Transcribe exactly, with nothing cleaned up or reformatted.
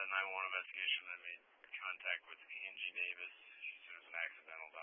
nine one one investigation. I made contact with Angie Davis. She said it was an accidental